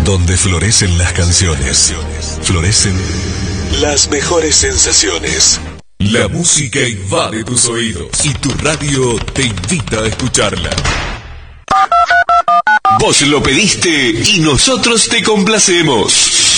Donde florecen las canciones, florecen las mejores sensaciones. La música invade tus oídos y tu radio te invita a escucharla. Vos lo pediste y nosotros te complacemos.